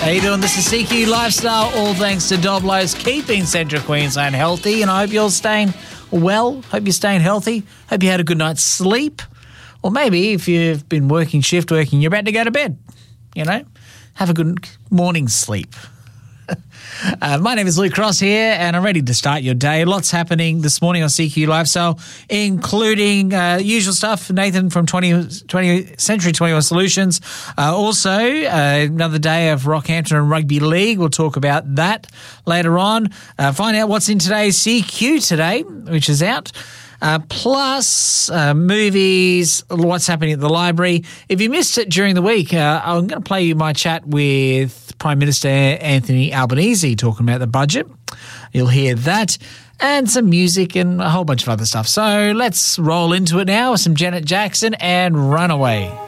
How you doing? This is CQ Lifestyle, all thanks to Doblo's, keeping Central Queensland healthy, and I hope you're staying well. Hope you're staying healthy. Hope you had a good night's sleep. Or maybe if you've been shift working, you're about to go to bed. Have a good morning sleep. My name is Luke Cross here, and I'm ready to start your day. Lots happening this morning on CQ Lifestyle, including usual stuff. Nathan from Century 21 Solutions. Also, another day of Rockhampton and Rugby League. We'll talk about that later on. Find out what's in today's CQ today, which is out. Plus movies, what's happening at the library. If you missed it during the week, I'm going to play you my chat with Prime Minister Anthony Albanese talking about the budget. You'll hear that and some music and a whole bunch of other stuff. So let's roll into it now with some Janet Jackson and Runaway.